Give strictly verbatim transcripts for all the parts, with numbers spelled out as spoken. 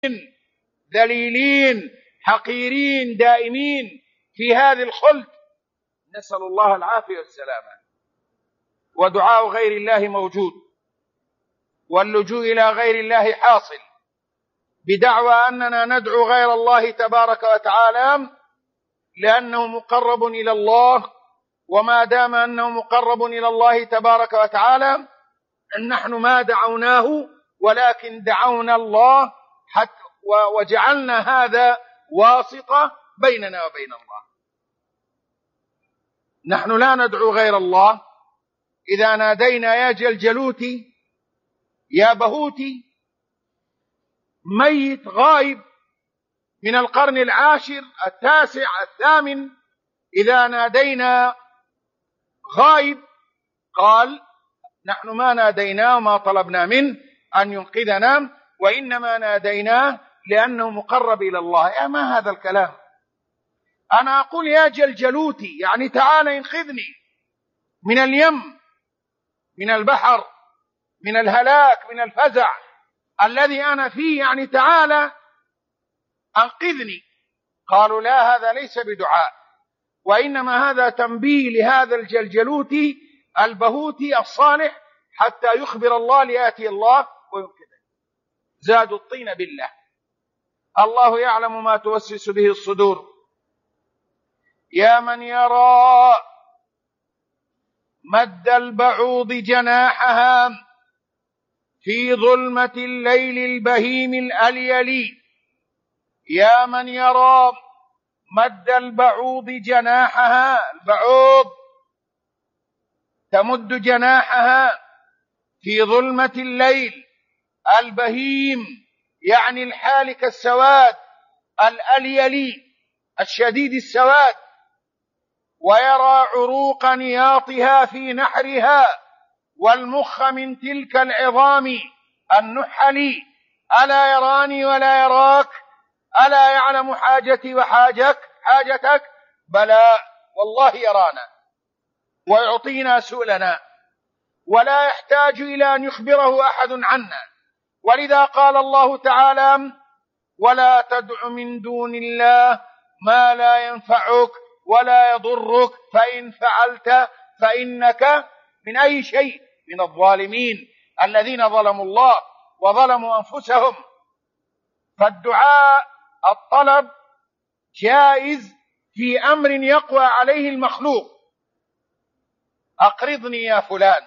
ذليلين حقيرين دائمين في هذه الخلد، نسأل الله العافية والسلامة. ودعاء غير الله موجود، واللجوء إلى غير الله حاصل، بدعوى أننا ندعو غير الله تبارك وتعالى لأنه مقرب إلى الله، وما دام أنه مقرب إلى الله تبارك وتعالى أن نحن ما دعوناه ولكن دعونا الله حتى وجعلنا هذا واسطة بيننا وبين الله. نحن لا ندعو غير الله. إذا نادينا يا جلجلوتي يا بهوتي، ميت غائب من القرن العاشر التاسع الثامن، إذا نادينا غائب قال نحن ما ناديناه وما طلبنا منه أن ينقذنا، وإنما ناديناه لأنه مقرب إلى الله. يا ما هذا الكلام؟ أنا أقول يا جلجلوتي يعني تعال انقذني من اليم، من البحر، من الهلاك، من الفزع الذي أنا فيه، يعني تعال أنقذني. قالوا لا، هذا ليس بدعاء، وإنما هذا تنبيه لهذا الجلجلوتي البهوتي الصالح حتى يخبر الله ليأتي الله وينقذه. زادوا الطين بالله. الله يعلم ما توسوس به الصدور. يا من يرى مد البعوض جناحها في ظلمة الليل البهيم الأليلي، يا من يرى مد البعوض جناحها، البعوض تمد جناحها في ظلمة الليل البهيم، يعني الحالك السواد الأليلي الشديد السواد، ويرى عروق نياطها في نحرها والمخ من تلك العظام النحل. ألا يراني ولا يراك؟ ألا يعلم حاجتي وحاجك حاجتك؟ بلى والله يرانا ويعطينا سؤلنا، ولا يحتاج إلى أن يخبره أحد عنا. ولذا قال الله تعالى ولا تدع من دون الله ما لا ينفعك ولا يضرك فإن فعلت فإنك من أي شيء؟ من الظالمين الذين ظلموا الله وظلموا أنفسهم. فالدعاء الطلب جائز في أمر يقوى عليه المخلوق. أقرضني يا فلان،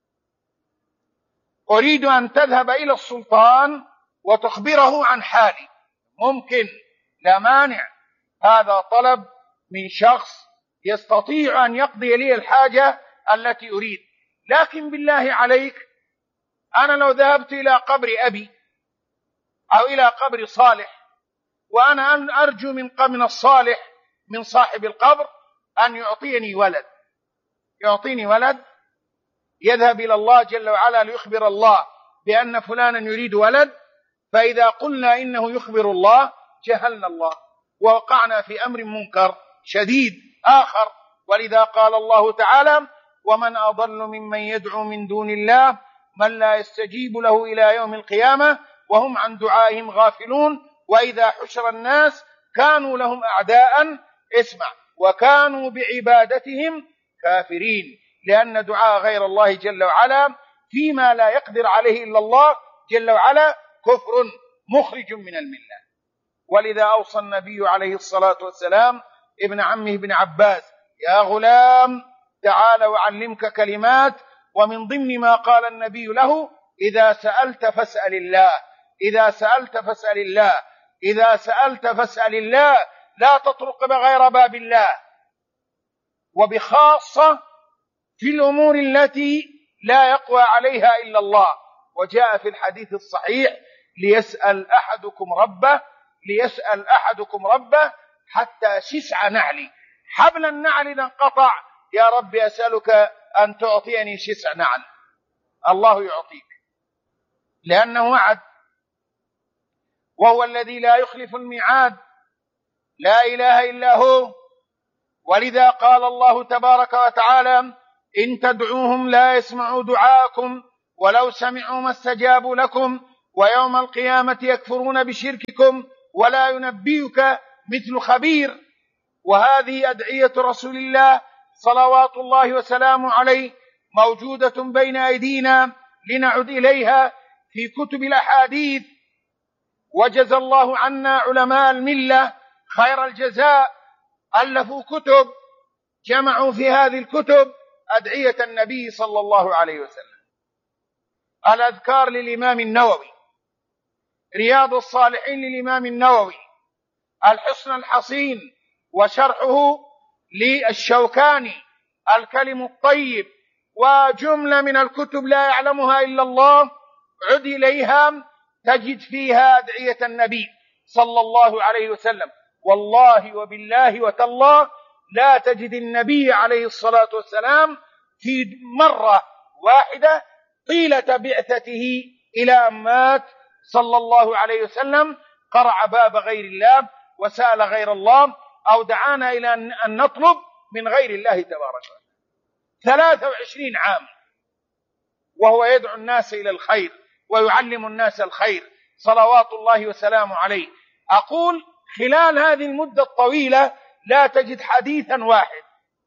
أريد أن تذهب إلى السلطان وتخبره عن حالي، ممكن، لا مانع، هذا طلب من شخص يستطيع أن يقضي لي الحاجة التي أريد. لكن بالله عليك، أنا لو ذهبت إلى قبر أبي أو إلى قبر صالح وأنا أرجو من من الصالح من صاحب القبر أن يعطيني ولد، يعطيني ولد، يذهب إلى الله جل وعلا ليخبر الله بأن فلانا يريد ولد، فإذا قلنا إنه يخبر الله جهلنا الله ووقعنا في أمر منكر شديد آخر. ولذا قال الله تعالى ومن أضل ممن يدعو من دون الله من لا يستجيب له إلى يوم القيامة وهم عن دعائهم غافلون وإذا حشر الناس كانوا لهم أعداء، اسمع، وكانوا بعبادتهم كافرين، لأن دعاء غير الله جل وعلا فيما لا يقدر عليه إلا الله جل وعلا كفر مخرج من الملة. ولذا أوصى النبي عليه الصلاة والسلام ابن عمه ابن عباس يا غلام تعال وعلمك كلمات، ومن ضمن ما قال النبي له إذا سألت فاسأل الله، إذا سألت فاسأل الله، إذا سألت فاسأل الله، لا تطرق بغير باب الله، وبخاصة في الأمور التي لا يقوى عليها إلا الله. وجاء في الحديث الصحيح ليسأل أحدكم ربه، ليسأل أحدكم ربه حتى شسع نعلي، حبل النعل إذا انقطع يا رب أسألك أن تعطيني شسع نعل، الله يعطيك لأنه وعد، وهو الذي لا يخلف الميعاد، لا إله إلا هو. ولذا قال الله تبارك وتعالى إن تدعوهم لا يسمعوا دعاءكم ولو سمعوا ما استجابوا لكم ويوم القيامة يكفرون بشرككم ولا ينبئك مثل خبير. وهذه أدعية رسول الله صلوات الله وسلامه عليه موجودة بين أيدينا لنعد إليها في كتب الأحاديث. وجزى الله عنا علماء الملة خير الجزاء، ألفوا كتب جمعوا في هذه الكتب أدعية النبي صلى الله عليه وسلم. الأذكار للإمام النووي، رياض الصالحين للإمام النووي، الحصن الحصين وشرحه للشوكاني، الكلم الطيب، وجملة من الكتب لا يعلمها إلا الله، عد إليها تجد فيها أدعية النبي صلى الله عليه وسلم. والله وبالله وتالله لا تجد النبي عليه الصلاة والسلام في مرة واحدة طيلة بعثته إلى أن مات صلى الله عليه وسلم قرع باب غير الله وسأل غير الله أو دعانا إلى أن نطلب من غير الله تبارك وتعالى. ثلاثة وعشرين عام وهو يدعو الناس إلى الخير ويعلم الناس الخير صلوات الله وسلامه عليه. أقول خلال هذه المدة الطويلة لا تجد حديثا واحد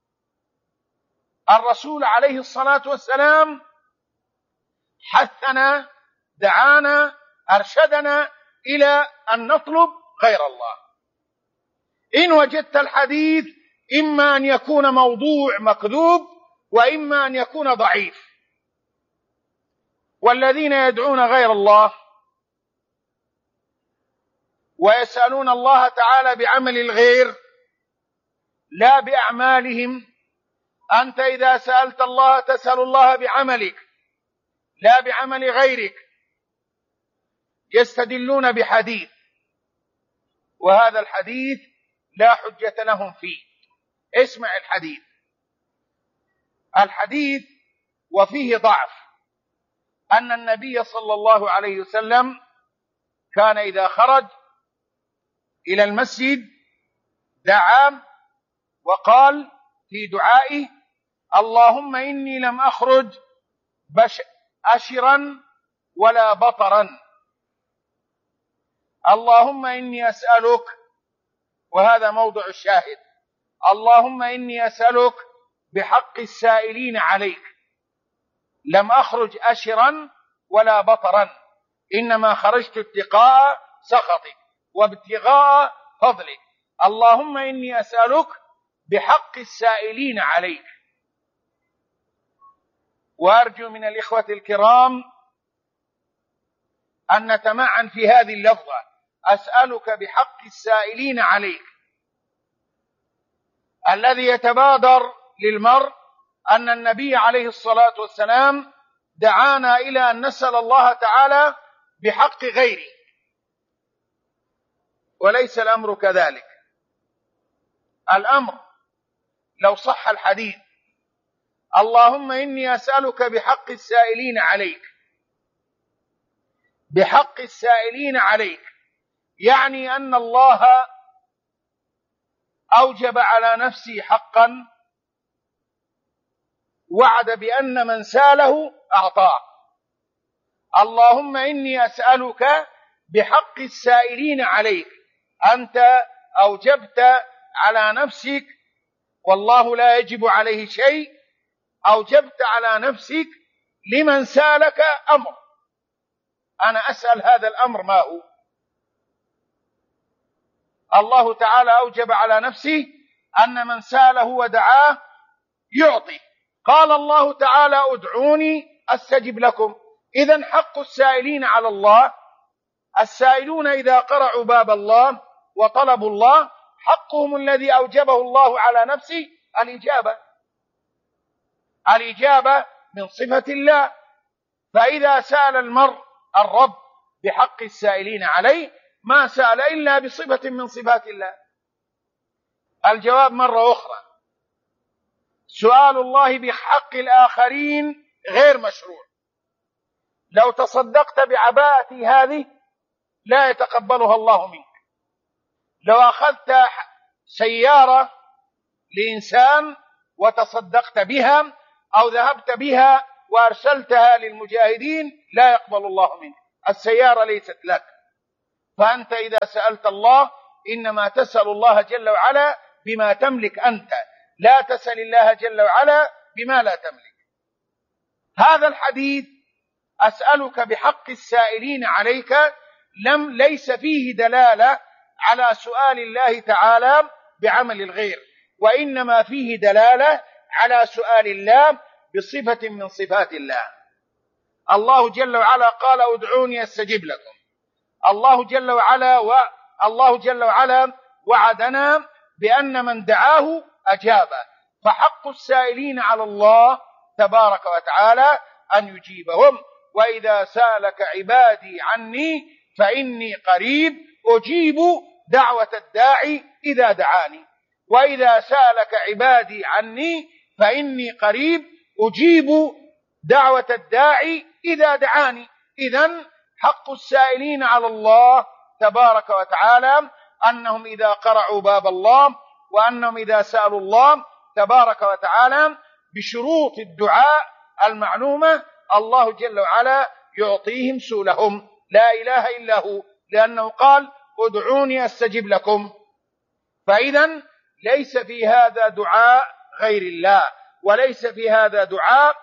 الرسول عليه الصلاة والسلام حثنا، دعانا، أرشدنا إلى أن نطلب غير الله. إن وجدت الحديث إما أن يكون موضوع مكذوب وإما أن يكون ضعيف. والذين يدعون غير الله ويسألون الله تعالى بعمل الغير لا بأعمالهم. أنت إذا سألت الله تسأل الله بعملك لا بعمل غيرك. يستدلون بحديث وهذا الحديث لا حجة لهم فيه. اسمع الحديث. الحديث وفيه ضعف أن النبي صلى الله عليه وسلم كان إذا خرج إلى المسجد دعا وقال في دعائه: اللهم إني لم أخرج بش أشرا ولا بطرا، اللهم إني أسألك، وهذا موضع الشاهد، اللهم إني أسألك بحق السائلين عليك، لم أخرج أشرا ولا بطرا، إنما خرجت ابتغاء سخطك وابتغاء فضلك، اللهم إني أسألك بحق السائلين عليك. وأرجو من الإخوة الكرام أن نتمعن في هذه اللفظة: أسألك بحق السائلين عليك. الذي يتبادر للمرء أن النبي عليه الصلاة والسلام دعانا إلى أن نسأل الله تعالى بحق غيره، وليس الأمر كذلك. الأمر لو صح الحديث: اللهم إني أسألك بحق السائلين عليك، بحق السائلين عليك، يعني أن الله أوجب على نفسه حقا وعد بأن من ساله أعطاه. اللهم إني أسألك بحق السائلين عليك، أنت أوجبت على نفسك والله لا يجب عليه شيء، أوجبت على نفسك لمن سالك أمر، أنا أسأل هذا الأمر ما هو؟ الله تعالى أوجب على نفسه أن من ساله ودعاه يعطي. قال الله تعالى: ادعوني أستجب لكم. إذن حق السائلين على الله، السائلون إذا قرعوا باب الله وطلبوا الله حقهم الذي أوجبه الله على نفسه الإجابة. الإجابة من صفة الله، فإذا سأل المرء الرب بحق السائلين عليه ما سأل إلا بصفة من صفات الله. الجواب مرة أخرى: سؤال الله بحق الآخرين غير مشروع. لو تصدقت بعباءتي هذه لا يتقبلها الله منك. لو أخذت سيارة لإنسان وتصدقت بها أو ذهبت بها وأرسلتها للمجاهدين لا يقبل الله منك. السيارة ليست لك. فأنت إذا سألت الله إنما تسأل الله جل وعلا بما تملك أنت، لا تسأل الله جل وعلا بما لا تملك. هذا الحديث أسألك بحق السائلين عليك لم ليس فيه دلالة على سؤال الله تعالى بعمل الغير، وإنما فيه دلالة على سؤال الله بصفة من صفات الله. الله جل وعلا قال ادعوني استجب لكم. الله جل وعلا و الله جل وعلا وعدنا بأن من دعاه أجابه، فحق السائلين على الله تبارك وتعالى أن يجيبهم. وإذا سألك عبادي عني فإني قريب أجيب دعوة الداعي إذا دعاني. وإذا سألك عبادي عني فإني قريب أجيب دعوة الداعي إذا دعاني. إذن حق السائلين على الله تبارك وتعالى أنهم إذا قرعوا باب الله، وأنهم إذا سألوا الله تبارك وتعالى بشروط الدعاء المعلومة، الله جل وعلا يعطيهم سؤلهم، لا إله إلا هو، لأنه قال ادعوني أستجب لكم. فإذا ليس في هذا دعاء غير الله، وليس في هذا دعاء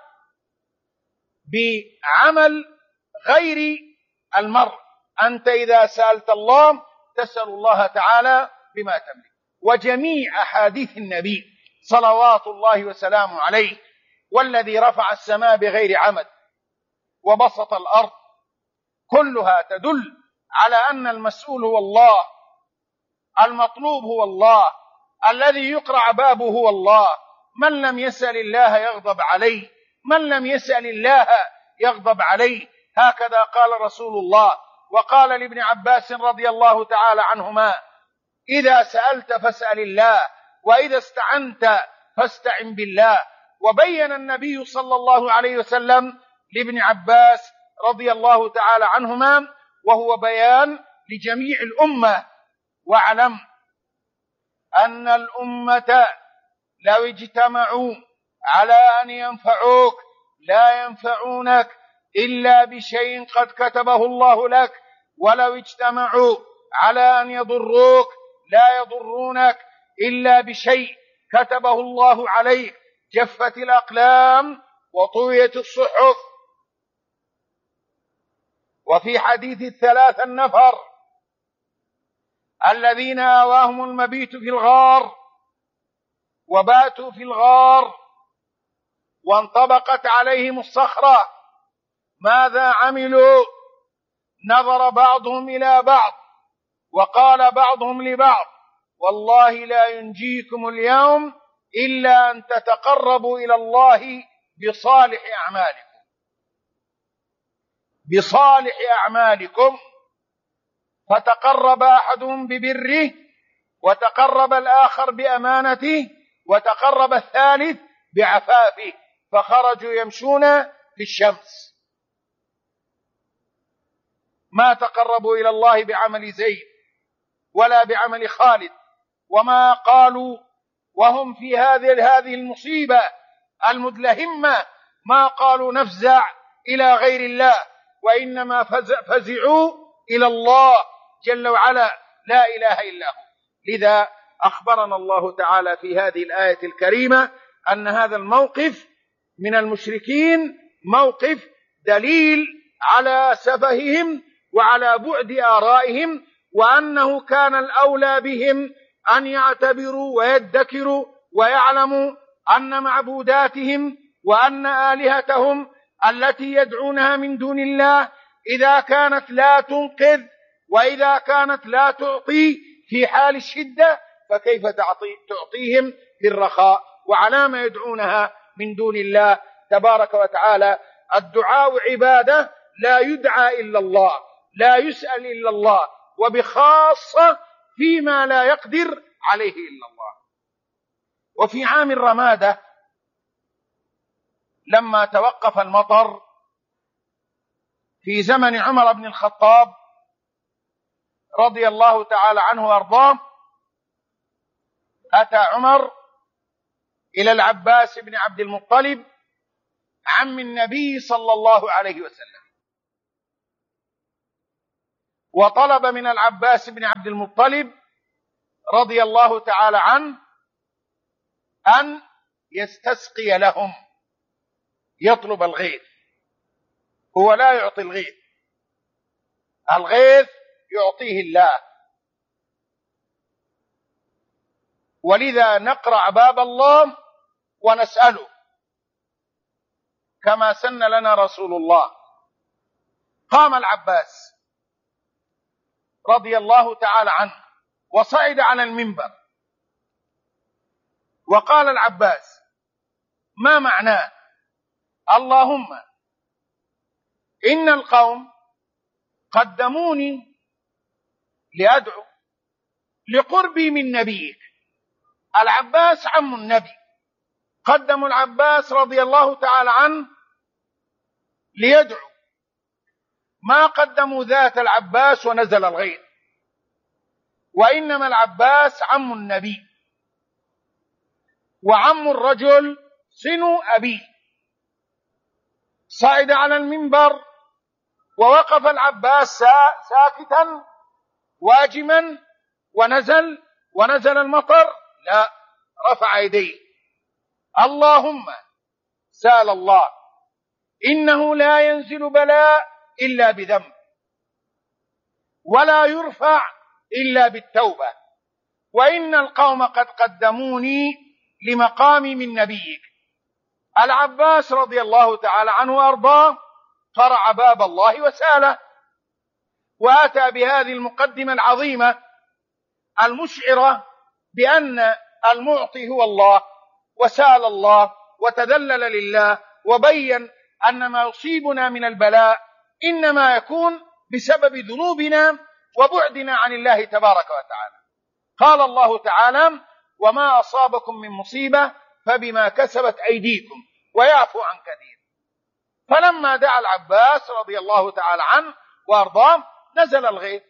بعمل غير المرء. أنت إذا سألت الله تسأل الله تعالى بما تملك. وجميع أحاديث النبي صلوات الله وسلامه عليه، والذي رفع السماء بغير عمد وبسط الأرض، كلها تدل على أن المسؤول هو الله، المطلوب هو الله، الذي يقرع بابه هو الله. من لم يسأل الله يغضب عليه، من لم يسأل الله يغضب عليه. هكذا قال رسول الله. وقال لابن عباس رضي الله تعالى عنهما إذا سألت فاسأل الله، وإذا استعنت فاستعن بالله. وبين النبي صلى الله عليه وسلم لابن عباس رضي الله تعالى عنهما، وهو بيان لجميع الأمة: واعلم أن الأمة لو اجتمعوا على أن ينفعوك لا ينفعونك إلا بشيء قد كتبه الله لك، ولو اجتمعوا على أن يضروك لا يضرونك إلا بشيء كتبه الله عليك. جفت الأقلام وطويت الصحف. وفي حديث الثلاثة النفر الذين آواهم المبيت في الغار وباتوا في الغار وانطبقت عليهم الصخرة، ماذا عملوا؟ نظر بعضهم إلى بعض وقال بعضهم لبعض والله لا ينجيكم اليوم إلا أن تتقربوا إلى الله بصالح أعمالكم، بصالح أعمالكم. فتقرب أحدهم ببره، وتقرب الآخر بأمانته، وتقرب الثالث بعفافه، فخرجوا يمشون في الشمس. ما تقربوا إلى الله بعمل زيد ولا بعمل خالد، وما قالوا وهم في هذه هذه المصيبة المدلهمة، ما قالوا نفزع إلى غير الله، وإنما فزعوا إلى الله جل وعلا لا إله إلا هو. لذا أخبرنا الله تعالى في هذه الآية الكريمة أن هذا الموقف من المشركين موقف دليل على سفههم وعلى بعد آرائهم، وأنه كان الأولى بهم أن يعتبروا ويدكروا ويعلموا أن معبوداتهم وأن آلهتهم التي يدعونها من دون الله إذا كانت لا تنقذ وإذا كانت لا تعطي في حال الشدة، فكيف تعطي تعطيهم في الرخاء؟ وعلى ما يدعونها من دون الله تبارك وتعالى. الدعاء عبادة، لا يدعى إلا الله، لا يسأل إلا الله، وبخاصة فيما لا يقدر عليه إلا الله. وفي عام الرمادة لما توقف المطر في زمن عمر بن الخطاب رضي الله تعالى عنه وارضاه، أتى عمر إلى العباس بن عبد المطلب عم النبي صلى الله عليه وسلم، وطلب من العباس بن عبد المطلب رضي الله تعالى عنه أن يستسقي لهم، يطلب الغيث. هو لا يعطي الغيث، الغيث يعطيه الله، ولذا نقرع باب الله ونسأله كما سن لنا رسول الله. قام العباس رضي الله تعالى عنه وصعد على المنبر، وقال العباس: ما معناه؟ اللهم إن القوم قدموني لأدعو لقربي من نبيك. العباس عم النبي، قدموا العباس رضي الله تعالى عنه ليدعو، ما قدموا ذات العباس ونزل الغيث، وإنما العباس عم النبي، وعم الرجل صنو أبيه. صعد على المنبر ووقف العباس ساكتا واجما، ونزل ونزل المطر، لا، رفع يديه: اللهم سال الله، إنه لا ينزل بلاء إلا بذنب، ولا يرفع إلا بالتوبة، وإن القوم قد قدموني لمقامي من نبيك. العباس رضي الله تعالى عنه وأرضاه قرع باب الله وساله، وأتى بهذه المقدمة العظيمة المشعرة بأن المعطي هو الله، وسال الله وتذلل لله، وبين أن ما يصيبنا من البلاء إنما يكون بسبب ذنوبنا وبعدنا عن الله تبارك وتعالى. قال الله تعالى: وما أصابكم من مصيبة فبما كسبت أيديكم ويعفو عن كثير. فلما دعا العباس رضي الله تعالى عنه وأرضاه نزل الغيث.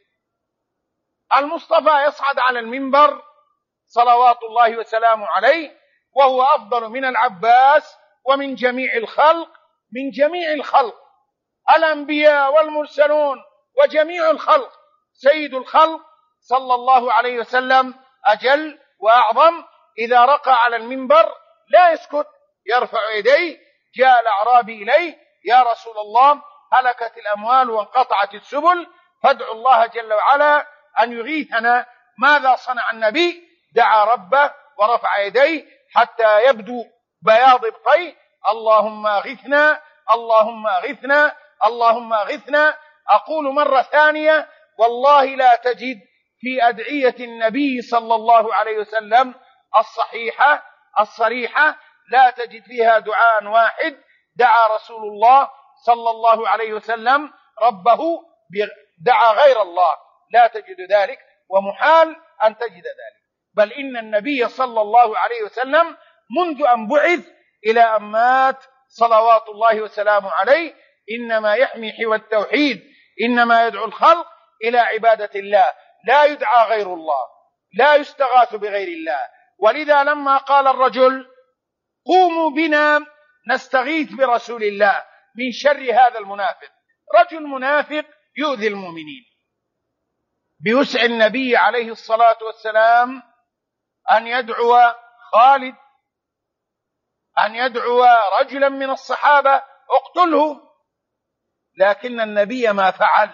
المصطفى يصعد على المنبر صلوات الله وسلامه عليه، وهو أفضل من العباس ومن جميع الخلق، من جميع الخلق، الأنبياء والمرسلون وجميع الخلق. سيد الخلق صلى الله عليه وسلم أجل وأعظم، إذا رقى على المنبر لا يسكت، يرفع يديه. جاء الأعرابي إليه: يا رسول الله، هلكت الأموال وانقطعت السبل، فادعوا الله جل وعلا أن يغيثنا. ماذا صنع النبي؟ دعا ربه ورفع يديه حتى يبدو بياض ابطيه: اللهم اغثنا، اللهم اغثنا، اللهم اغثنا. أقول مرة ثانية: والله لا تجد في أدعية النبي صلى الله عليه وسلم الصحيحة الصريحة، لا تجد فيها دعاء واحد دعا رسول الله صلى الله عليه وسلم ربه، دعا غير الله، لا تجد ذلك، ومحال أن تجد ذلك. بل إن النبي صلى الله عليه وسلم منذ أن بعث إلى أن مات صلوات الله وسلامه عليه إنما يحمي حوى التوحيد، إنما يدعو الخلق إلى عبادة الله، لا يدعى غير الله، لا يستغاث بغير الله. ولذا لما قال الرجل: قوموا بنا نستغيث برسول الله من شر هذا المنافق، رجل منافق يؤذي المؤمنين، بوسع النبي عليه الصلاة والسلام أن يدعو خالد، أن يدعو رجلا من الصحابة: اقتله. لكن النبي ما فعل،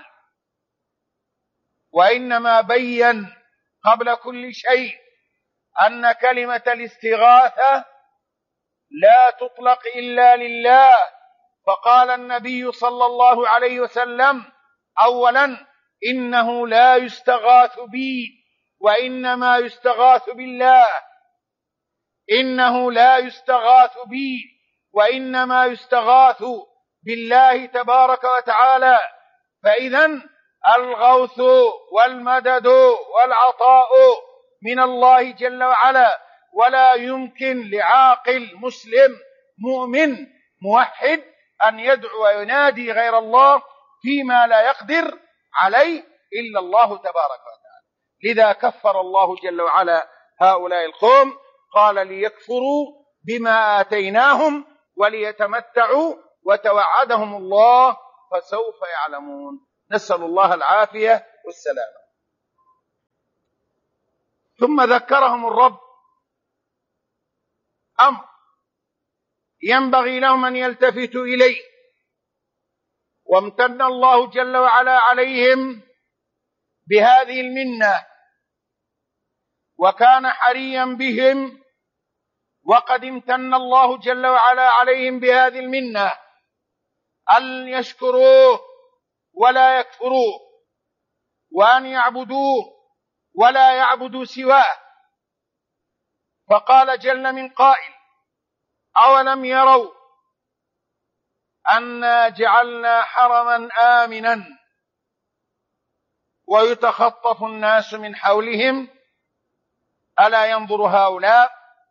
وإنما بين قبل كل شيء أن كلمة الاستغاثة لا تطلق إلا لله. فقال النبي صلى الله عليه وسلم: أولا إنه لا يستغاث بي، وإنما يستغاث بالله. إنه لا يستغاث بي، وإنما يستغاث بالله تبارك وتعالى. فإذا الغوث والمدد والعطاء من الله جل وعلا، ولا يمكن لعاقل مسلم مؤمن موحد أن يدعو وينادي غير الله فيما لا يقدر عليه إلا الله تبارك وتعالى. لذا كفر الله جل وعلا هؤلاء القوم، قال: ليكفروا بما آتيناهم وليتمتعوا، وتوعدهم الله فسوف يعلمون. نسأل الله العافية والسلامة. ثم ذكرهم الرب أمر ينبغي لهم أن يلتفتوا إليه، وامتن الله جل وعلا عليهم بهذه المنة، وكان حريا بهم، وقد امتن الله جل وعلا عليهم بهذه المنة أن يشكروه ولا يكفروه، وأن يعبدوه ولا يعبدوا سواه. فقال جل من قائل: أولم يروا أنا جعلنا حرما آمنا ويتخطف الناس من حولهم ألا ينظر هؤلاء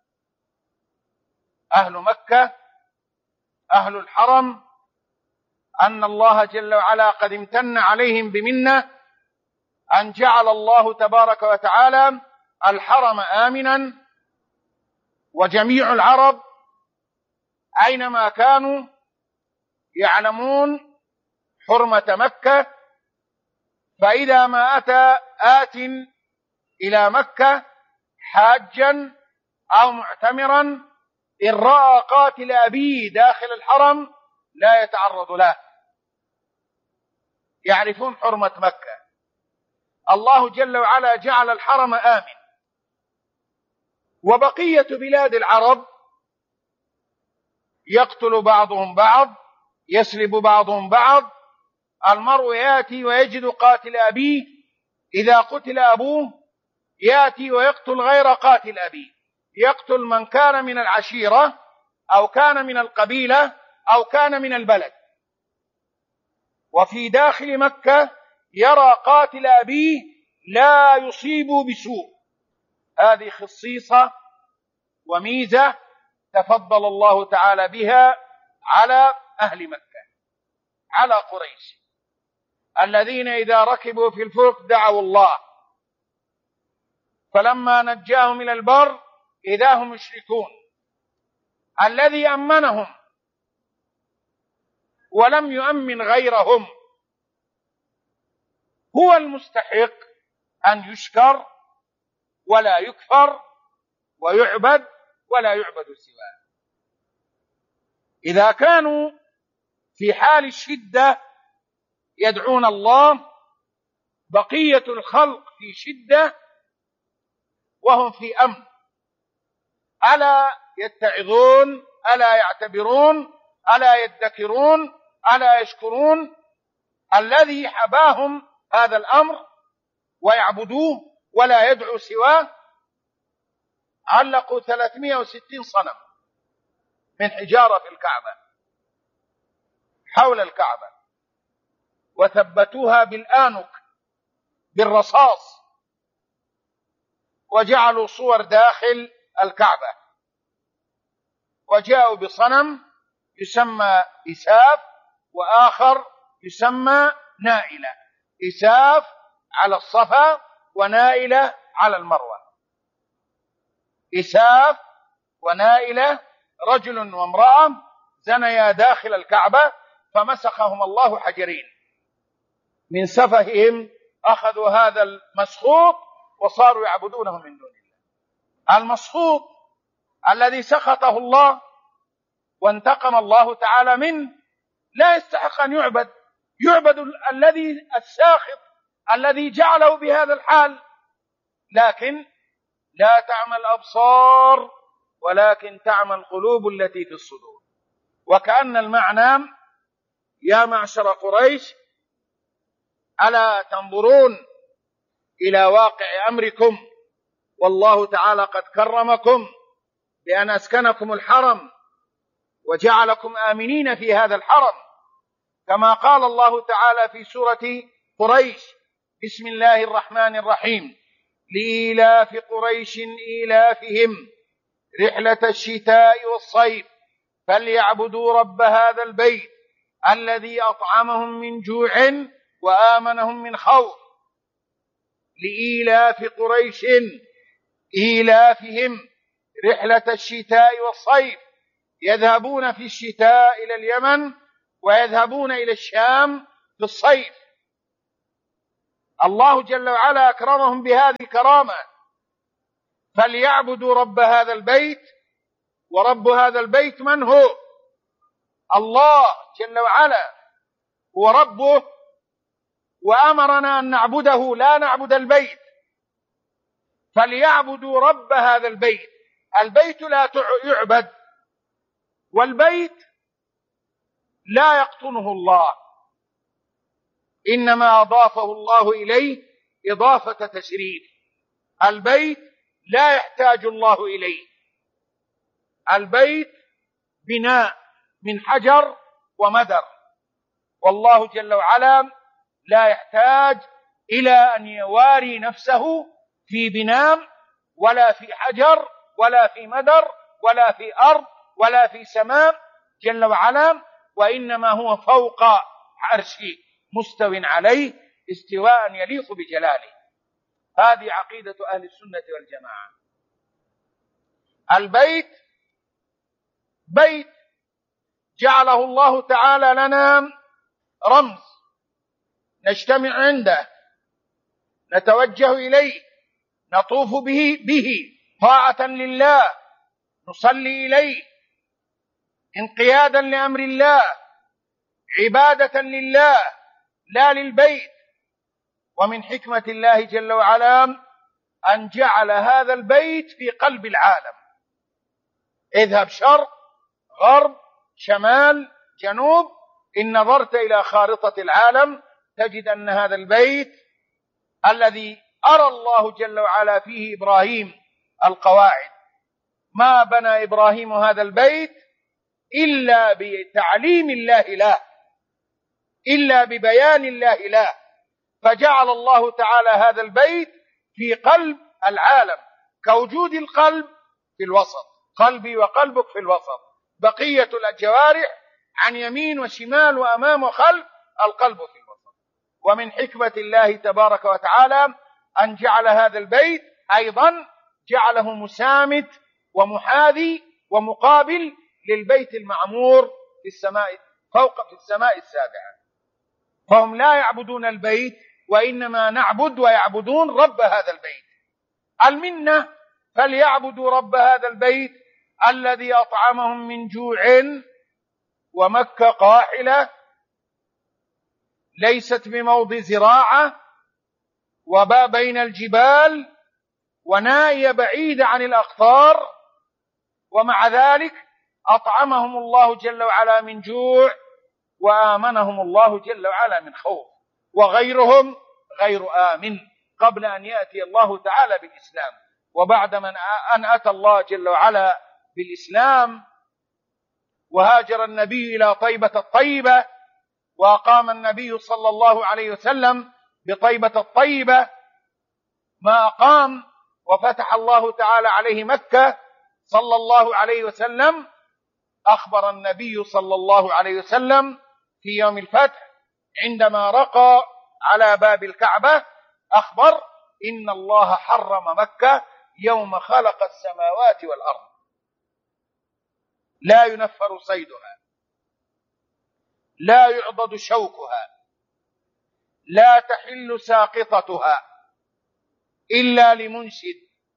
أهل مكة أهل الحرم أن الله جل وعلا قد امتن عليهم بمنة أن جعل الله تبارك وتعالى الحرم آمنا، وجميع العرب أينما كانوا يعلمون حرمة مكة، فإذا ما أتى آت إلى مكة حاجا أو معتمرا إن رأى قاتل أبيه داخل الحرم لا يتعرض له، يعرفون حرمة مكة. الله جل وعلا جعل الحرم آمن، وبقية بلاد العرب يقتل بعضهم بعض، يسلب بعضهم بعض. المرء يأتي ويجد قاتل أبيه، إذا قتل أبوه يأتي ويقتل غير قاتل أبيه، يقتل من كان من العشيرة أو كان من القبيلة أو كان من البلد. وفي داخل مكة يرى قاتل أبيه لا يصيب بسوء. هذه خصيصة وميزة تفضل الله تعالى بها على أهل مكة، على قريش، الذين إذا ركبوا في الفلك دعوا الله، فلما نجاهم إلى البر إذا هم يشركون. الذي أمنهم ولم يؤمن غيرهم هو المستحق أن يشكر ولا يكفر ويعبد ولا يعبد سواه. إذا كانوا في حال الشدة يدعون الله، بقية الخلق في شدة وهم في أمن، ألا يتعظون؟ ألا يعتبرون؟ ألا يذكرون؟ ألا يشكرون؟ الذي حباهم هذا الأمر ويعبدوه ولا يدعو سواه. علقوا ثلاثمائة وستين صنم من حجارة في الكعبة حول الكعبة، وثبتوها بالآنك بالرصاص، وجعلوا صور داخل الكعبة، وجاءوا بصنم يسمى إساف وآخر يسمى نائلة. إساف على الصفا ونائلة على المروة. إساف ونائلة رجل وامرأة زنيا داخل الكعبة فمسخهم الله حجرين من سفههم، أخذوا هذا المسخوط وصاروا يعبدونه من دون الله. المسخوط الذي سخطه الله وانتقم الله تعالى منه لا يستحق أن يعبد، يعبد الذي الساخط الذي جعله بهذا الحال. لكن لا تعمى الأبصار ولكن تعمى القلوب التي في الصدور. وكأن المعنى: يا معشر قريش ألا تنظرون إلى واقع أمركم، والله تعالى قد كرمكم بأن أسكنكم الحرم وجعلكم آمنين في هذا الحرم، كما قال الله تعالى في سورة قريش: بسم الله الرحمن الرحيم، لإيلاف قريش إيلافهم رحلة الشتاء والصيف فليعبدوا رب هذا البيت الذي أطعمهم من جوع وآمنهم من خوف. لإيلاف قريش إيلافهم رحلة الشتاء والصيف، يذهبون في الشتاء إلى اليمن ويذهبون إلى الشام في الصيف. الله جل وعلا أكرمهم بهذه الكرامة، فليعبدوا رب هذا البيت. ورب هذا البيت من هو؟ الله جل وعلا هو ربه، وأمرنا أن نعبده لا نعبد البيت. فليعبدوا رب هذا البيت. البيت لا يعبد، والبيت لا يقطنه الله، إنما أضافه الله إليه إضافة تشريف. البيت لا يحتاج الله إليه. البيت بناء من حجر ومدر، والله جل وعلا لا يحتاج إلى أن يواري نفسه في بناء ولا في حجر ولا في مدر ولا في أرض ولا في سماء جل وعلا، وإنما هو فوق عرشه مستو عليه استواء يليق بجلاله. هذه عقيدة أهل السنة والجماعة. البيت بيت جعله الله تعالى لنا رمز نجتمع عنده، نتوجه إليه، نطوف به به طاعة لله، نصلي إليه انقيادا لأمر الله، عبادة لله لا للبيت. ومن حكمة الله جل وعلا أن جعل هذا البيت في قلب العالم. اذهب شرق غرب شمال جنوب، إن نظرت إلى خارطة العالم تجد أن هذا البيت الذي أرى الله جل وعلا فيه إبراهيم القواعد، ما بنى إبراهيم هذا البيت إلا بتعليم الله له، إلا ببيان الله له، فجعل الله تعالى هذا البيت في قلب العالم، كوجود القلب في الوسط، قلبي وقلبك في الوسط، بقية الجوارح عن يمين وشمال وأمام وخلف، القلب في الوسط. ومن حكمة الله تبارك وتعالى أن جعل هذا البيت أيضا جعله مسامت ومحاذي ومقابل للبيت المعمور في السماء، فوق في السماء السابعة. فهم لا يعبدون البيت، وإنما نعبد ويعبدون رب هذا البيت. المنة فليعبدوا رب هذا البيت الذي أطعمهم من جوع، ومكة قاحلة ليست بموضع زراعة، وبا بين الجبال، ونائية بعيدة عن الأقطار، ومع ذلك أطعمهم الله جل وعلا من جوع، وآمنهم الله جل وعلا من خوف. وغيرهم غير آمن قبل أن يأتي الله تعالى بالإسلام. وبعد من أن أتى الله جل وعلا بالإسلام وهاجر النبي إلى طيبة الطيبة، وأقام النبي صلى الله عليه وسلم بطيبة الطيبة ما أقام، وفتح الله تعالى عليه مكة صلى الله عليه وسلم، أخبر النبي صلى الله عليه وسلم في يوم الفتح عندما رقى على باب الكعبة، أخبر إن الله حرم مكة يوم خلق السماوات والأرض، لا ينفر صيدها، لا يعضد شوكها، لا تحل ساقطتها إلا لمنشد.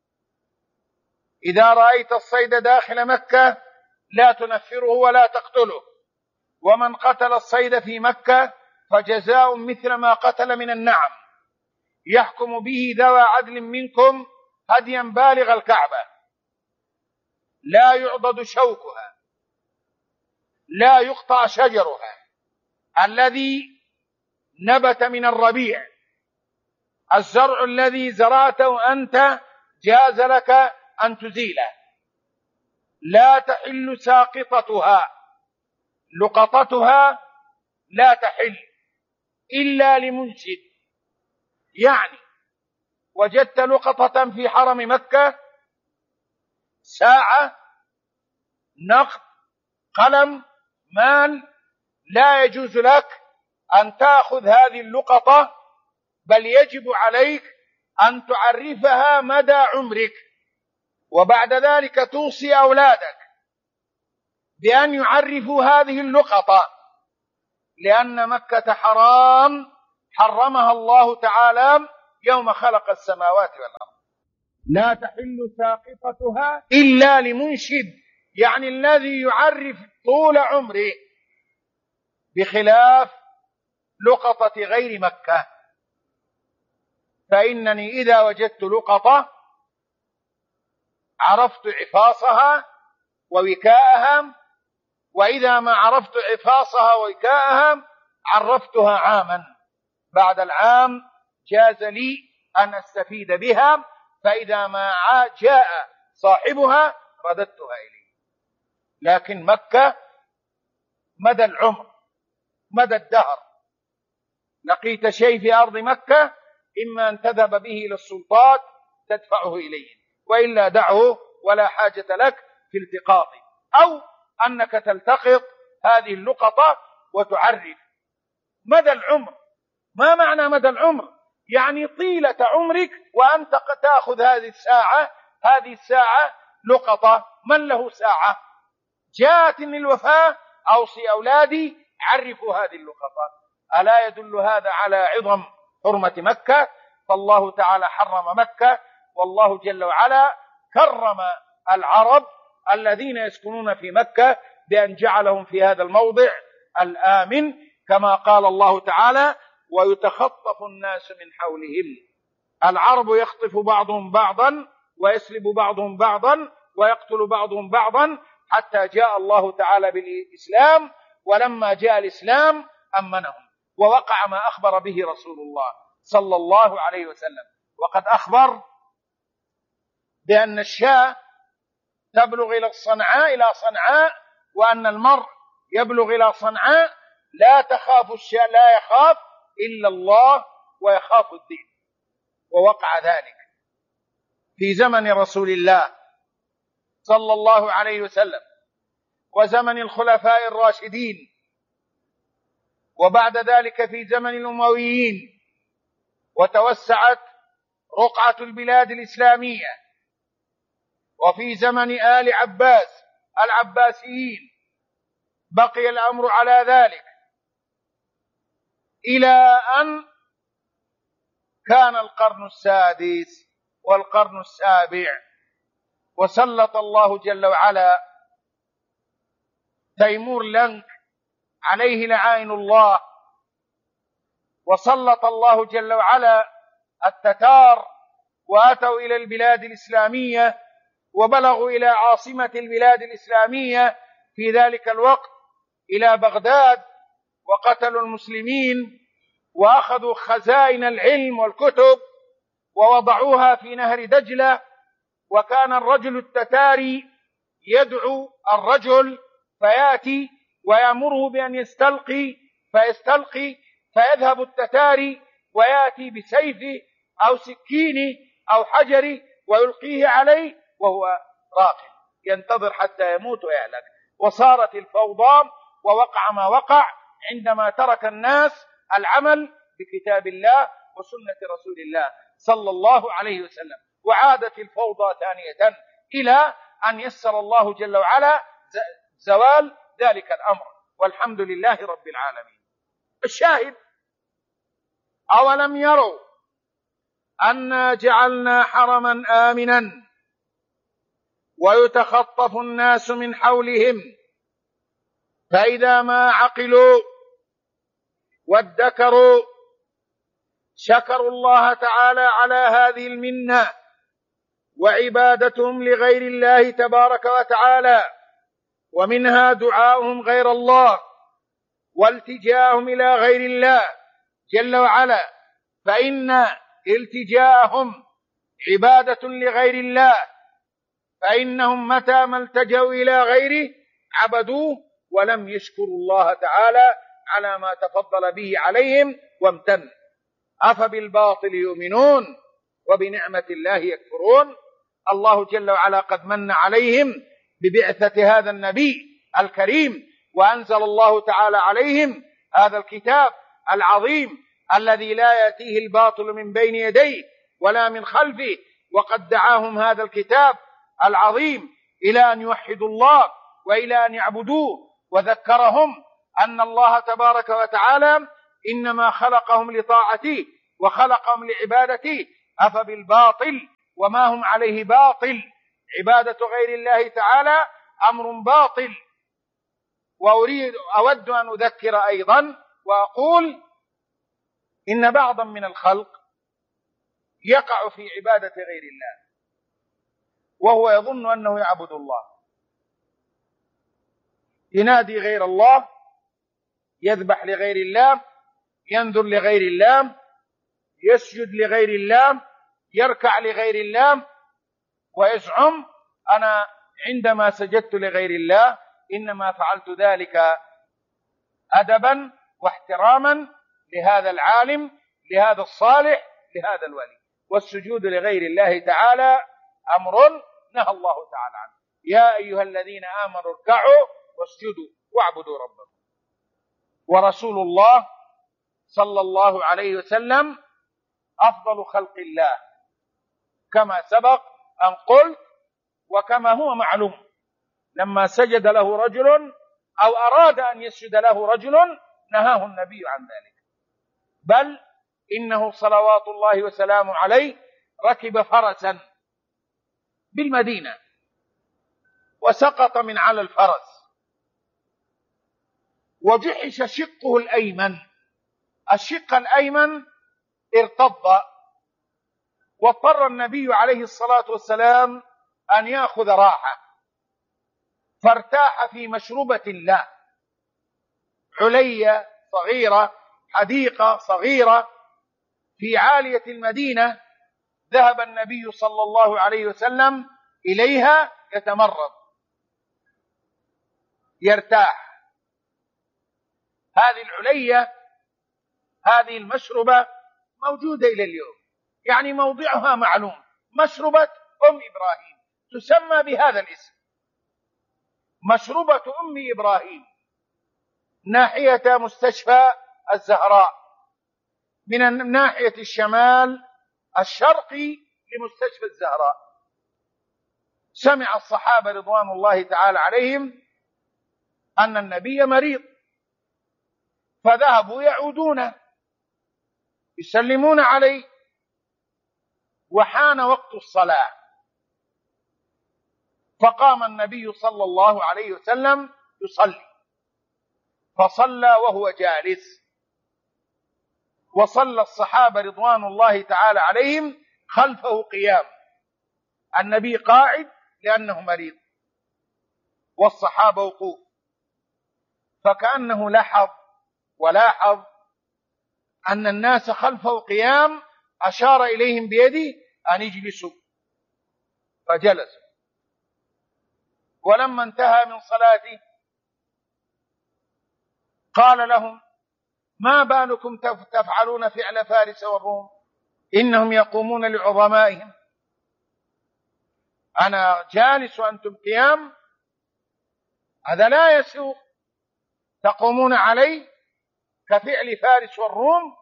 إذا رأيت الصيد داخل مكة لا تنفره ولا تقتله، ومن قتل الصيد في مكة فجزاء مثل ما قتل من النعم، يحكم به ذوى عدل منكم هديا بالغ الكعبة. لا يعضد شوكها، لا يقطع شجرها الذي نبت من الربيع، الزرع الذي زرعته أنت جاز لك أن تزيله. لا تحل ساقطتها، لقطتها لا تحل إلا لمنشد. يعني وجدت لقطة في حرم مكة، ساعة، نقد، قلم، مال، لا يجوز لك أن تأخذ هذه اللقطة، بل يجب عليك أن تعرفها مدى عمرك، وبعد ذلك توصي أولادك بأن يعرفوا هذه اللقطة، لأن مكة حرام حرمها الله تعالى يوم خلق السماوات والأرض. لا تحل ساقطتها إلا لمنشد، يعني الذي يعرف طول عمره، بخلاف لقطة غير مكة، فإنني إذا وجدت لقطة عرفت عفاصها ووكاءها، وإذا ما عرفت عفاصها ووكاءها عرفتها عاما، بعد العام جاز لي أن أستفيد بها، فإذا ما جاء صاحبها رددتها إليه. لكن مكة مدى العمر، مدى الدهر، لقيت شيء في أرض مكة إما أن تذهب به إلى السلطات تدفعه إليه، وإلا دعه ولا حاجة لك في التقاطه، أو أنك تلتقط هذه اللقطة وتعرف مدى العمر. ما معنى مدى العمر؟ يعني طيلة عمرك وأنت تأخذ هذه الساعة، هذه الساعة لقطة. من له ساعة جاءتني الوفاة أوصي أولادي عرفوا هذه اللقطة. ألا يدل هذا على عظم حرمة مكة؟ فالله تعالى حرم مكة، والله جل وعلا كرم العرب الذين يسكنون في مكة بأن جعلهم في هذا الموضع الآمن، كما قال الله تعالى: ويتخطف الناس من حولهم. العرب يخطف بعضهم بعضا ويسلب بعضهم بعضا ويقتل بعضهم بعضا، حتى جاء الله تعالى بالإسلام، ولما جاء الإسلام أمنهم، ووقع ما أخبر به رسول الله صلى الله عليه وسلم. وقد أخبر بأن الشاة تبلغ إلى صنعاء إلى صنعاء وأن المرء يبلغ إلى صنعاء لا تخاف الشاة، لا يخاف إلا الله ويخاف الدين. ووقع ذلك في زمن رسول الله صلى الله عليه وسلم وزمن الخلفاء الراشدين، وبعد ذلك في زمن الأمويين، وتوسعت رقعة البلاد الإسلامية، وفي زمن آل عباس العباسيين بقي الأمر على ذلك، إلى أن كان القرن السادس والقرن السابع، وسلط الله جل وعلا تيمور لنك عليه لعائن الله، وسلط الله جل وعلا التتار، وأتوا إلى البلاد الإسلامية وبلغوا إلى عاصمة البلاد الإسلامية في ذلك الوقت إلى بغداد، وقتلوا المسلمين وأخذوا خزائن العلم والكتب ووضعوها في نهر دجلة. وكان الرجل التتاري يدعو الرجل فيأتي ويأمره بأن يستلقي فيستلقي، فيذهب التتاري ويأتي بسيفه أو سكينه أو حجره ويلقيه عليه وهو راقد ينتظر حتى يموت ويهلك. وصارت الفوضى ووقع ما وقع عندما ترك الناس العمل بكتاب الله وسنة رسول الله صلى الله عليه وسلم، وعادت الفوضى ثانية إلى أن يسر الله جل وعلا زوال ذلك الأمر، والحمد لله رب العالمين. الشاهد: أولم يروا أنا جعلنا حرما آمنا ويتخطف الناس من حولهم، فإذا ما عقلوا وادكروا شكروا الله تعالى على هذه المنة وعبادتهم لغير الله تبارك وتعالى، ومنها دعاؤهم غير الله والتجاءهم إلى غير الله جل وعلا، فإن التجاءهم عبادة لغير الله، فإنهم متى ما التجوا إلى غيره عبدوه ولم يشكروا الله تعالى على ما تفضل به عليهم وامتن. أفبالباطل يؤمنون وبنعمة الله يكفرون. الله جل وعلا قد من عليهم ببعثة هذا النبي الكريم، وأنزل الله تعالى عليهم هذا الكتاب العظيم الذي لا يأتيه الباطل من بين يديه ولا من خلفه، وقد دعاهم هذا الكتاب العظيم إلى أن يوحدوا الله وإلى أن يعبدوه، وذكرهم أن الله تبارك وتعالى إنما خلقهم لطاعتي وخلقهم لعبادتي، أفبالباطل وما هم عليه باطل. عبادة غير الله تعالى أمر باطل. وأريد أود أن أذكر أيضا وأقول إن بعضا من الخلق يقع في عبادة غير الله وهو يظن أنه يعبد الله، ينادي غير الله، يذبح لغير الله، ينذر لغير الله، يسجد لغير الله، يركع لغير الله، ويزعم أنا عندما سجدت لغير الله إنما فعلت ذلك أدبا واحتراما لهذا العالم، لهذا الصالح، لهذا الولي. والسجود لغير الله تعالى أمر نهى الله تعالى عنه. يا أيها الذين آمنوا اركعوا واسجدوا واعبدوا ربكم. ورسول الله صلى الله عليه وسلم أفضل خلق الله كما سبق أن قلت وكما هو معلوم. لما سجد له رجل أو أراد أن يسجد له رجل نهاه النبي عن ذلك، بل إنه صلوات الله وسلامه عليه ركب فرسا بالمدينة وسقط من على الفرس وجحش شقه الأيمن، الشق الأيمن ارتض، واضطر النبي عليه الصلاة والسلام أن يأخذ راحة، فارتاح في مشربة له، علية صغيرة، حديقة صغيرة في عالية المدينة، ذهب النبي صلى الله عليه وسلم إليها يتمرض يرتاح. هذه العلية، هذه المشربة موجودة إلى اليوم، يعني موضعها معلوم، مشربة أم إبراهيم، تسمى بهذا الاسم، مشربة أم إبراهيم، ناحية مستشفى الزهراء، من ناحية الشمال الشرقي لمستشفى الزهراء. سمع الصحابة رضوان الله تعالى عليهم أن النبي مريض، فذهبوا يعودون يسلمون عليه، وحان وقت الصلاة، فقام النبي صلى الله عليه وسلم يصلي، فصلى وهو جالس، وصلى الصحابة رضوان الله تعالى عليهم خلفه قيام، النبي قاعد لأنه مريض والصحابة وقوف، فكأنه لاحظ ولاحظ أن الناس خلفه قيام، أشار إليهم بيده أن يجلسوا، فجلسوا. ولما انتهى من صلاته قال لهم ما بالكم تفعلون فعل فارس والروم إنهم يقومون لعظمائهم، أنا جالس وأنتم قيام، هذا لا يسوق، تقومون عليه كفعل فارس والروم.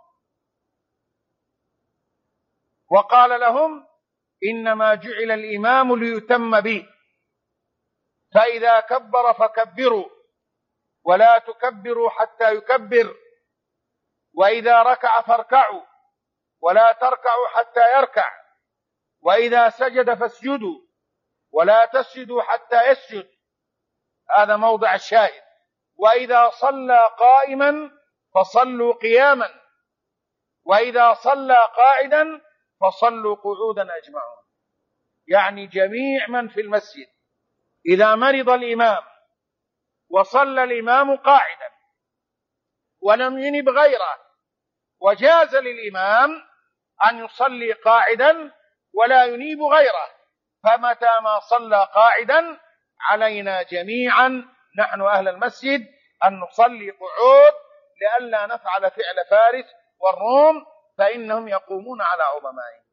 وقال لهم إنما جعل الإمام ليتم به، فإذا كبر فكبروا ولا تكبروا حتى يكبر، وإذا ركع فاركعوا ولا تركعوا حتى يركع، وإذا سجد فاسجدوا ولا تسجدوا حتى يسجد. هذا موضع الشاهد. وإذا صلى قائما فصلوا قياما، وإذا صلى قاعدا فصلوا قعودا أجمعون. يعني جميع من في المسجد إذا مرض الإمام وصلى الإمام قاعدا ولم ينب غيره، وجاز للإمام أن يصلي قاعدا ولا ينيب غيره، فمتى ما صلى قاعدا علينا جميعا نحن أهل المسجد أن نصلي قعود، لئلا نفعل فعل فارس والروم فإنهم يقومون على عظمائهم.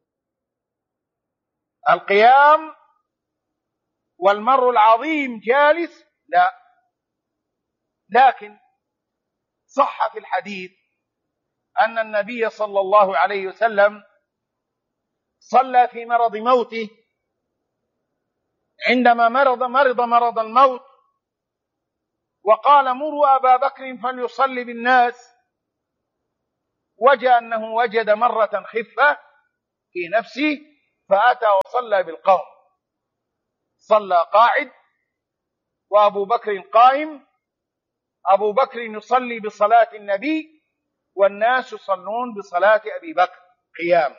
القيام والمر العظيم جالس لا، لكن صح في الحديث أن النبي صلى الله عليه وسلم صلى في مرض موته، عندما مرض مرض مرض الموت، وقال مروا أبا بكر فليصلي بالناس، وجد أنه وجد مرة خفة في نفسه فأتى وصلى بالقوم، صلى قاعد وأبو بكر قائم، أبو بكر يصلي بصلاة النبي والناس يصلون بصلاة أبي بكر قيام.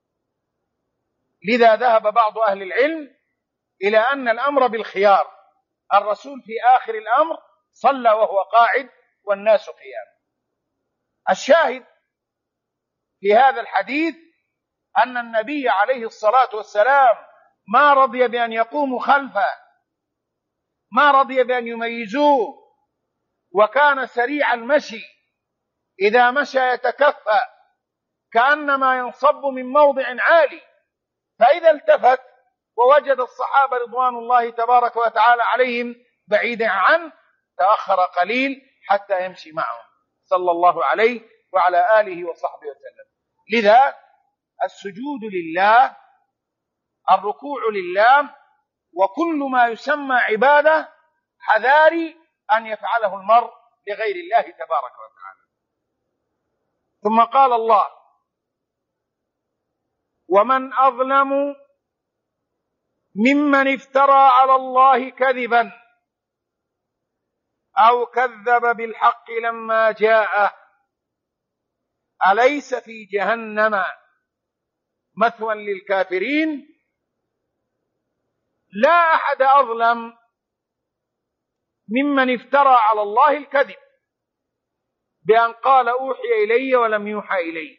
لذا ذهب بعض أهل العلم إلى أن الأمر بالخيار، الرسول في آخر الأمر صلى وهو قاعد والناس قيام. الشاهد في هذا الحديث أن النبي عليه الصلاة والسلام ما رضي بأن يقوموا خلفه، ما رضي بأن يميزوه، وكان سريع المشي، إذا مشى يتكفى كأنما ينصب من موضع عالي، فإذا التفت ووجد الصحابة رضوان الله تبارك وتعالى عليهم بعيدا عنه تأخر قليل حتى يمشي معهم صلى الله عليه وعلى آله وصحبه وسلم. لذا السجود لله، الركوع لله، وكل ما يسمى عبادة حذاري أن يفعله المرء لغير الله تبارك وتعالى. ثم قال الله: ومن أظلم ممن افترى على الله كذبا أو كذب بالحق لما جاءه أليس في جهنم مثوى للكافرين. لا أحد أظلم ممن افترى على الله الكذب بأن قال أوحي إلي ولم يوحى إلي،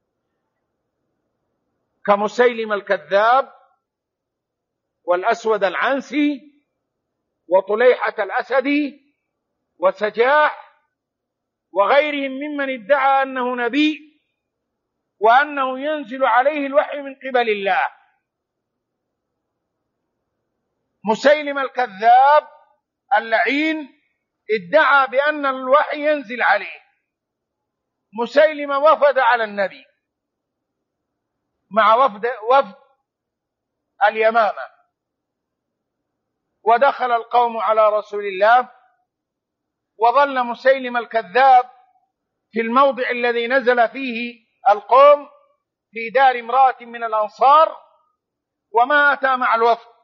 كمسيلم الكذاب والأسود العنسي وطليحة الأسدي وسجاح وغيرهم ممن ادعى أنه نبي وأنه ينزل عليه الوحي من قبل الله. مسيلم الكذاب اللعين ادعى بأن الوحي ينزل عليه. مسيلم وفد على النبي مع وفد, وفد اليمامة، ودخل القوم على رسول الله، وظل مسيلم الكذاب في الموضع الذي نزل فيه القوم في دار امرأة من الأنصار، وما أتى مع الوفد،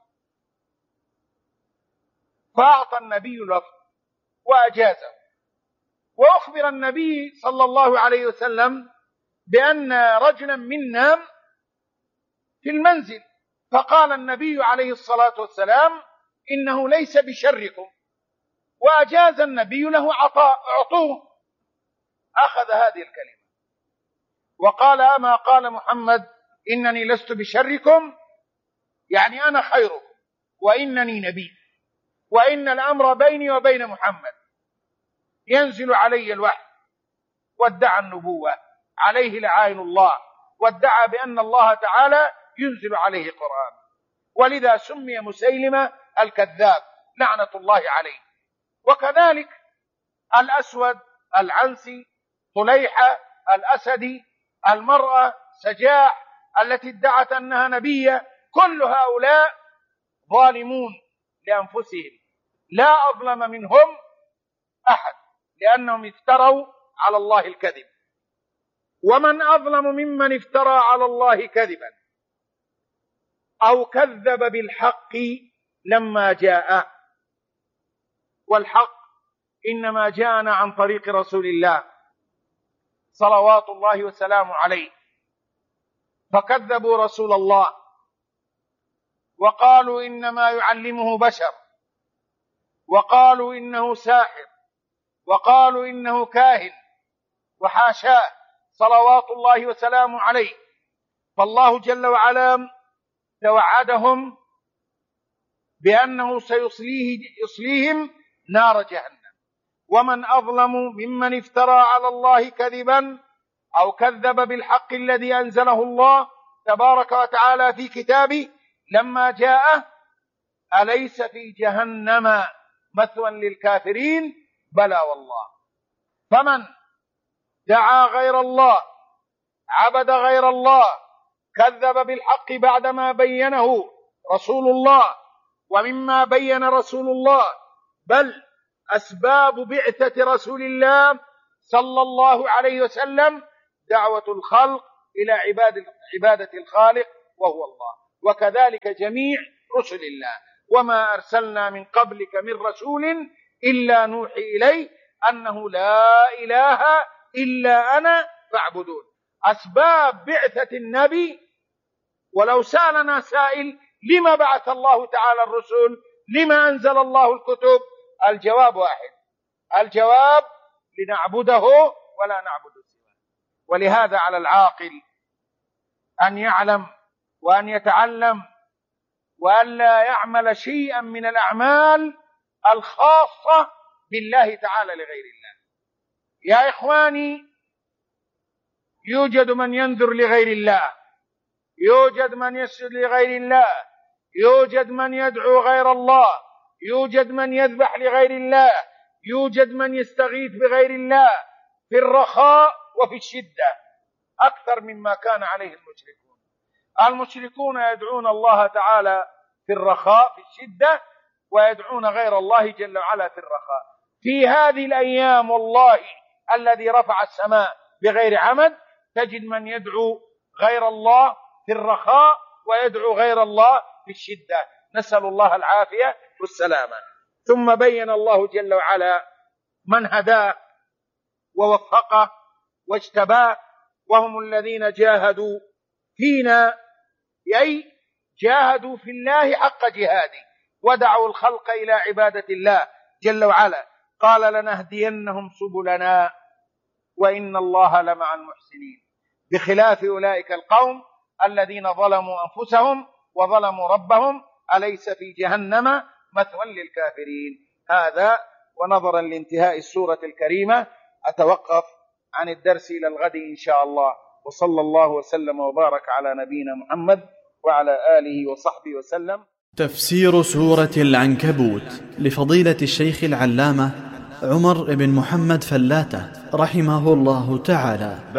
فأعطى النبي الوفد وأجازه. وأخبر النبي صلى الله عليه وسلم بأن رجلا منا في المنزل، فقال النبي عليه الصلاة والسلام: إنه ليس بشركم، وأجاز النبي له عطاء، أعطوه. أخذ هذه الكلمة وقال: أما قال محمد إنني لست بشركم، يعني أنا خيركم وإنني نبي، وإن الأمر بيني وبين محمد، ينزل علي الوحي. وادعى النبوة عليه لعائن الله، وادعى بأن الله تعالى ينزل عليه قرآن، ولذا سمي مسيلمة الكذاب لعنة الله عليه. وكذلك الأسود العنسي، طليحة الأسدي، المرأة سجاح التي ادعت أنها نبية، كل هؤلاء ظالمون لأنفسهم، لا أظلم منهم أحد، لأنهم افتروا على الله الكذب. ومن أظلم ممن افترى على الله كذبا أو كذب بالحق لما جاء. والحق إنما جاءنا عن طريق رسول الله صلوات الله وسلامه عليه، فكذبوا رسول الله وقالوا إنما يعلمه بشر، وقالوا إنه ساحر، وقالوا إنه كاهن، وحاشاه صلوات الله وسلامه عليه. فالله جل وعلا توعدهم بأنه سيصليه يصليهم نار جهنم. ومن أظلم ممن افترى على الله كذبا أو كذب بالحق الذي أنزله الله تبارك وتعالى في كتابه لما جاءه أليس في جهنم مثوى للكافرين. بلى والله. فمن دعا غير الله، عبد غير الله، كذب بالحق بعدما بينه رسول الله ومما بين رسول الله، بل أسباب بعثة رسول الله صلى الله عليه وسلم دعوة الخلق إلى عبادة, عبادة الخالق وهو الله. وكذلك جميع رسل الله. وما أرسلنا من قبلك من رسول إلا نوحي إليه أنه لا إله إلا أنا فاعبدون. أسباب بعثة النبي، ولو سألنا سائل لما بعث الله تعالى الرسل، لما أنزل الله الكتب، الجواب واحد، الجواب لنعبده ولا نعبد سواه. ولهذا على العاقل أن يعلم وأن يتعلم وأن لا يعمل شيئا من الأعمال الخاصة بالله تعالى لغير الله. يا إخواني، يوجد من ينذر لغير الله، يوجد من يسجد لغير الله، يوجد من يدعو غير الله، يوجد من يذبح لغير الله، يوجد من يستغيث بغير الله في الرخاء وفي الشدة أكثر مما كان عليه المشركون. المشركون يدعون الله تعالى في الرخاء في الشدة، ويدعون غير الله جل وعلا في الرخاء. في هذه الأيام والله الذي رفع السماء بغير عمد تجد من يدعو غير الله في الرخاء ويدعو غير الله في الشدة، نسأل الله العافية والسلامة. ثم بين الله جل وعلا من هداه ووفقه واجتباه، وهم الذين جاهدوا فينا، أي جاهدوا في الله حق جهاده، ودعوا الخلق إلى عبادة الله جل وعلا. قال لنهدينهم سبلنا وإن الله لمع المحسنين، بخلاف أولئك القوم الذين ظلموا أنفسهم وظلموا ربهم، أليس في جهنم مثوى للكافرين. هذا ونظرا لانتهاء السورة الكريمة أتوقف عن الدرس إلى الغد إن شاء الله، وصلى الله وسلم وبارك على نبينا محمد وعلى آله وصحبه وسلم. تفسير سورة العنكبوت لفضيلة الشيخ العلامة عمر بن محمد فلاتة رحمه الله تعالى.